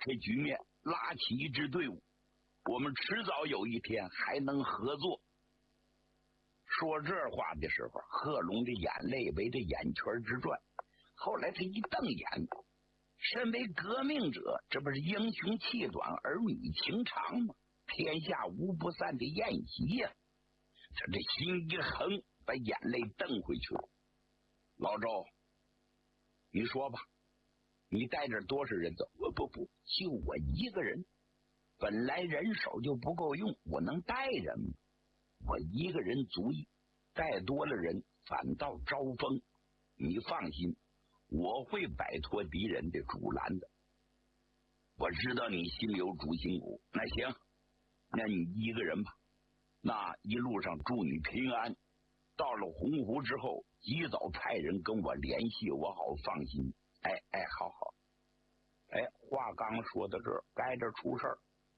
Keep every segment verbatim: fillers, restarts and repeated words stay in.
开局面，拉起一支队伍，我们迟早有一天还能合作。说这话的时候，贺龙的眼泪围着眼圈直转。后来他一瞪眼，身为革命者，这不是英雄气短，儿女情长吗？天下无不散的宴席呀、啊！他这心一横，把眼泪瞪回去了。老周，你说吧，你带着多少人走？我不不，就我一个人。本来人手就不够用，我能带人吗？我一个人足矣，带多了人反倒招风。你放心，我会摆脱敌人的阻拦的。我知道你心里有主心骨，那行，那你一个人吧。那一路上祝你平安。到了洪湖之后，及早派人跟我联系，我好放心。哎哎，好好。哎，话刚说到这儿，该这出事儿，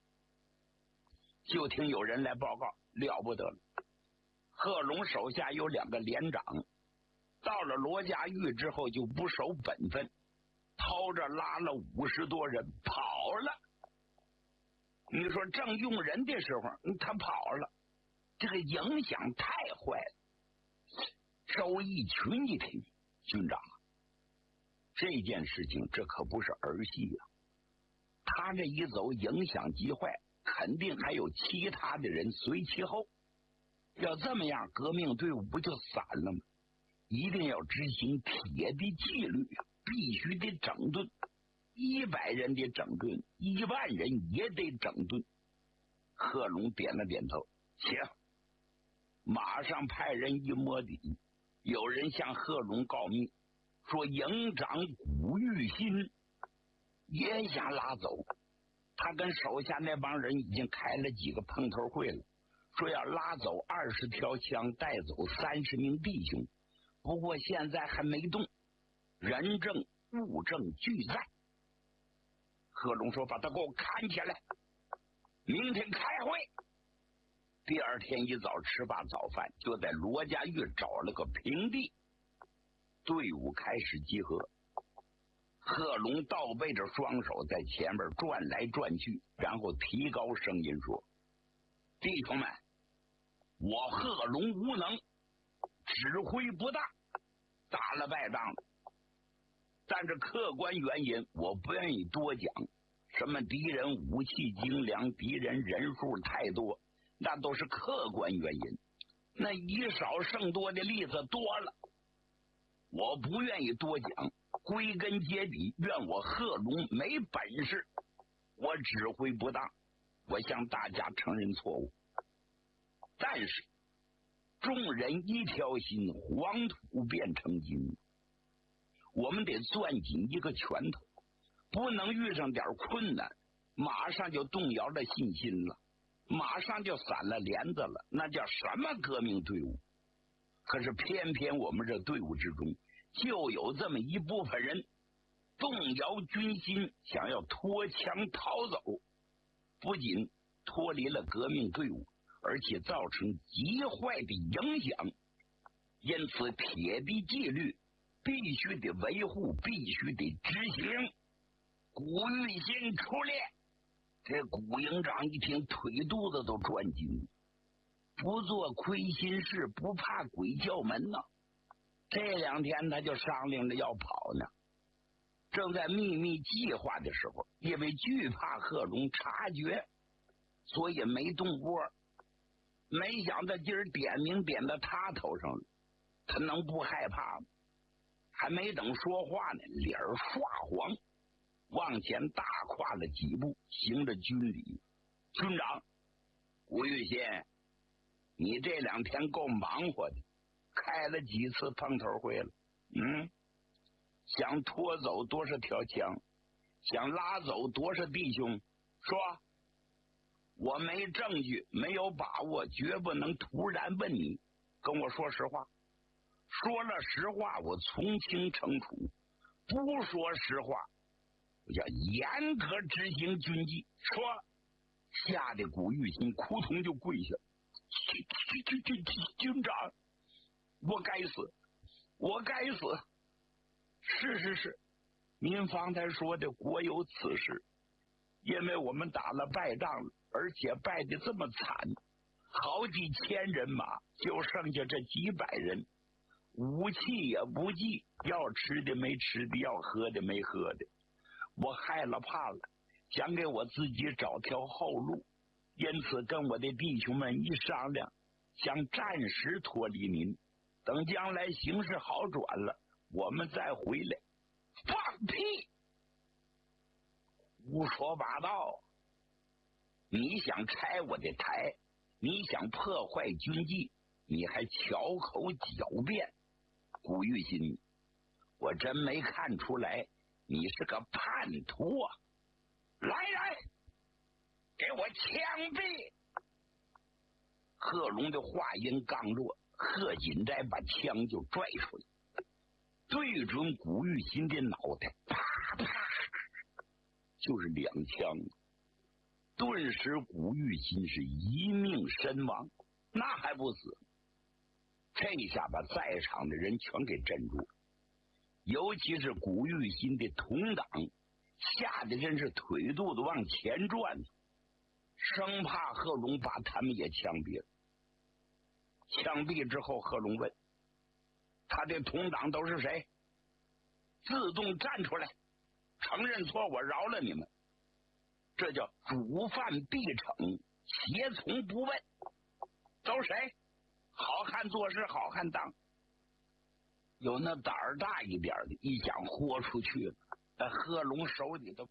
就听有人来报告，了不得了。贺龙手下有两个连长，到了罗家峪之后就不守本分，掏着拉了五十多人跑了。你说正用人的时候他跑了，这个影响太坏了。周逸群一听，军长，这件事情这可不是儿戏呀、啊！他这一走影响极坏，肯定还有其他的人随其后。要这么样，革命队伍不就散了吗？一定要执行铁的纪律，必须得整顿。一百人得整顿，一万人也得整顿。贺龙点了点头，行，马上派人一摸底。有人向贺龙告密，说营长古玉新也想拉走，他跟手下那帮人已经开了几个碰头会了，说要拉走二十条枪，带走三十名弟兄。不过现在还没动，人证物证俱在。贺龙说：“把他给我砍起来，明天开会。”第二天一早吃罢早饭，就在罗家峪找了个平地，队伍开始集合。贺龙倒背着双手在前面转来转去，然后提高声音说：“弟兄们，我贺龙无能，指挥不当，打了败仗了。但这客观原因我不愿意多讲，什么敌人武器精良，敌人人数太多，那都是客观原因，那以少胜多的例子多了，我不愿意多讲。归根结底，怨我贺龙没本事，我指挥不当，我向大家承认错误。但是众人一条心，黄土变成金，我们得攥紧一个拳头，不能遇上点困难马上就动摇了信心了，马上就散了帘子了，那叫什么革命队伍？可是偏偏我们这队伍之中就有这么一部分人动摇军心，想要脱枪逃走，不仅脱离了革命队伍，而且造成极坏的影响。因此铁的纪律必须得维护，必须得执行。古玉新出列。这古营长一听，腿肚子都转筋，不做亏心事，不怕鬼叫门呢。这两天他就商量着要跑呢，正在秘密计划的时候，因为惧怕贺龙察觉，所以没动窝。没想到今儿点名点到他头上了，他能不害怕吗？还没等说话呢，脸儿刷黄，往前大跨了几步，行着军礼。军长，吴玉新，你这两天够忙活的，开了几次碰头会了。嗯，想拖走多少条枪，想拉走多少弟兄，说我没证据，没有把握，绝不能突然问你，跟我说实话。说了实话，我从轻惩处；不说实话，我要严格执行军纪。说，吓得古玉新扑通就跪下。军军军军长，我该死，我该死。是是是，您方才说的国有此事， 因为我们打了败仗了，而且败得这么惨，好几千人马就剩下这几百人，武器也不济，要吃的没吃的，要喝的没喝的。我害了怕了，想给我自己找条后路，因此跟我的弟兄们一商量，想暂时脱离您，等将来形势好转了，我们再回来。放屁！胡说八道！你想拆我的台，你想破坏军纪，你还巧口狡辩。古玉新，我真没看出来你是个叛徒啊！来人，给我枪毙！贺龙的话音刚落，贺锦斋把枪就拽出来，对准古玉新的脑袋，啪啪，就是两枪。顿时古玉新是一命身亡，那还不死？这下把在场的人全给镇住了，尤其是古玉新的同党，吓得真是腿肚子往前转，生怕贺龙把他们也枪毙了。枪毙之后，贺龙问他的同党都是谁，自动站出来承认错，我饶了你们。这叫主犯必惩，胁从不问。都谁？好汉做事好汉当。有那胆儿大一点的，一想豁出去了，在贺龙手里头。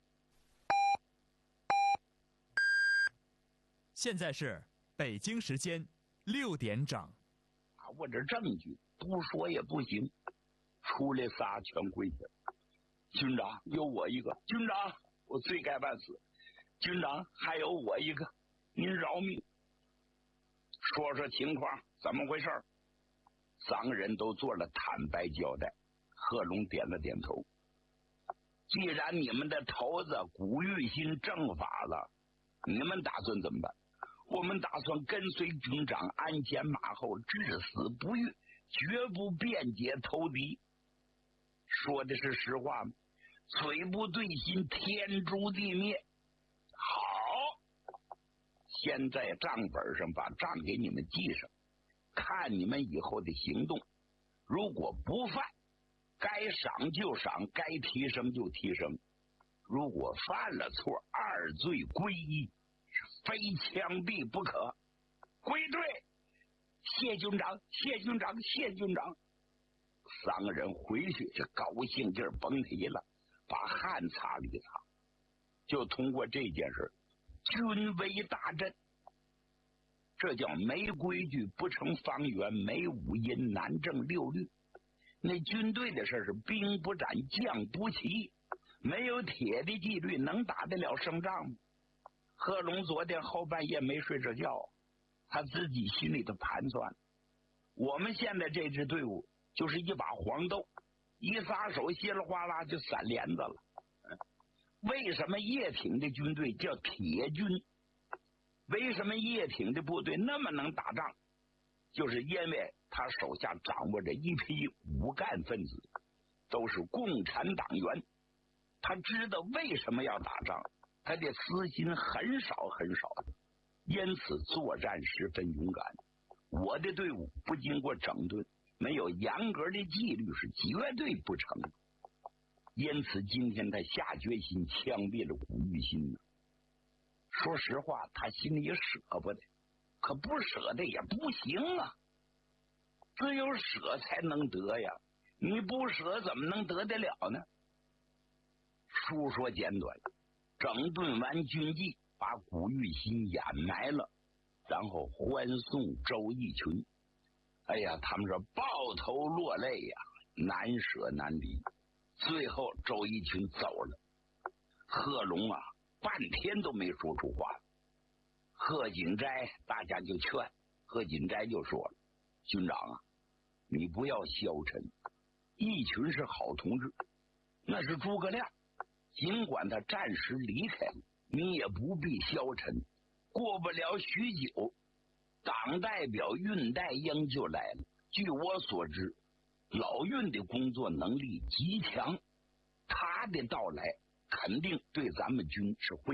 现在是北京时间六点整。 把握着证据，不说也不行。出来仨全跪下。军长，有我一个。军长，我罪该万死。军长，还有我一个，您饶命。说说情况，怎么回事？三个人都做了坦白交代。贺龙点了点头。既然你们的头子古玉新正法了，你们打算怎么办？我们打算跟随军长鞍前马后，至死不渝，绝不辩解投敌。说的是实话吗？嘴不对心，天诛地灭。好，先在账本上把账给你们记上，看你们以后的行动。如果不犯，该赏就赏，该提升就提升。如果犯了错，二罪归一，非枪毙不可。归队！谢军长，谢军长，谢军长。三个人回去这高兴劲儿甭提了，把汗擦了一擦。就通过这件事，军威大振。这叫没规矩不成方圆，没五音难正六律。那军队的事是兵不战，将不齐，没有铁的纪律，能打得了胜仗吗？贺龙昨天后半夜没睡着觉，他自己心里头盘算，我们现在这支队伍就是一把黄豆，一撒手稀里哗啦就散帘子了。为什么叶挺的军队叫铁军？为什么叶挺的部队那么能打仗？就是因为他手下掌握着一批武干分子，都是共产党员。他知道为什么要打仗，他的私心很少很少的，因此作战十分勇敢。我的队伍不经过整顿，没有严格的纪律是绝对不成的。因此今天他下决心枪毙了古玉新呢。说实话，他心里也舍不得，可不舍得也不行啊，只有舍才能得呀，你不舍怎么能得得了呢？书说简短，整顿完军纪，把古玉新掩埋了，然后欢送周逸群。哎呀，他们说抱头落泪呀，难舍难离。最后周逸群走了，贺龙啊半天都没说出话。贺锦斋大家就劝，贺锦斋就说了，军长啊，你不要消沉，逸群是好同志，那是诸葛亮，尽管他暂时离开了，你也不必消沉。过不了许久，党代表恽代英就来了。据我所知，老恽的工作能力极强，他的到来肯定对咱们军是会